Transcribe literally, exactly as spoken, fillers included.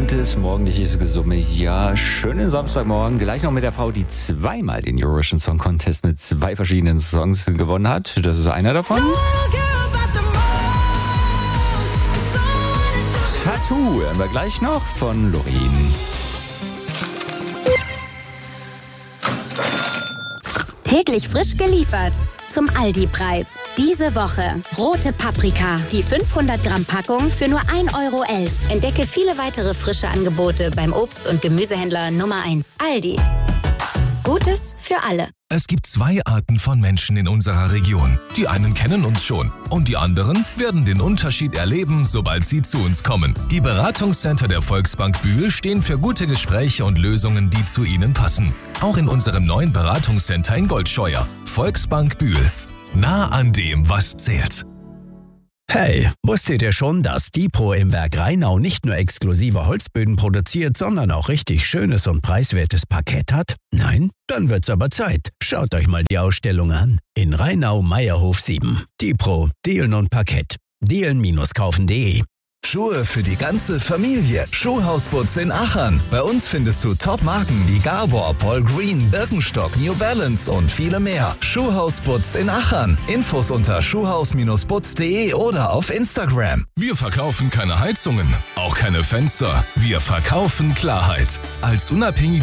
entspanntes morgendliches Gesumme hier. Schönen Samstagmorgen. Gleich noch mit der Frau, die zweimal den Eurovision Song Contest mit zwei verschiedenen Songs gewonnen hat. Das ist einer davon. Tattoo hören wir gleich noch von Loreen. Täglich frisch geliefert. Zum Aldi-Preis. Diese Woche rote Paprika. Die fünfhundert Gramm Packung für nur ein Euro elf. Entdecke viele weitere frische Angebote beim Obst- und Gemüsehändler Nummer eins. Aldi. Gutes für alle. Es gibt zwei Arten von Menschen in unserer Region. Die einen kennen uns schon und die anderen werden den Unterschied erleben, sobald sie zu uns kommen. Die Beratungscenter der Volksbank Bühl stehen für gute Gespräche und Lösungen, die zu Ihnen passen. Auch in unserem neuen Beratungscenter in Goldscheuer. Volksbank Bühl. Nah an dem, was zählt. Hey, wusstet ihr schon, dass Dipro im Werk Rheinau nicht nur exklusive Holzböden produziert, sondern auch richtig schönes und preiswertes Parkett hat? Nein? Dann wird's aber Zeit. Schaut euch mal die Ausstellung an. In Rheinau-Meierhof sieben. Dipro, Dielen und Parkett. dielen Bindestrich kaufen punkt de. Schuhe für die ganze Familie. Schuhhaus-Butz in Achern. Bei uns findest du Top-Marken wie Gabor, Paul Green, Birkenstock, New Balance und viele mehr. Schuhhaus-Butz in Achern. Infos unter schuhhaus Bindestrich butz punkt de oder auf Instagram. Wir verkaufen keine Heizungen, auch keine Fenster. Wir verkaufen Klarheit. Als unabhängige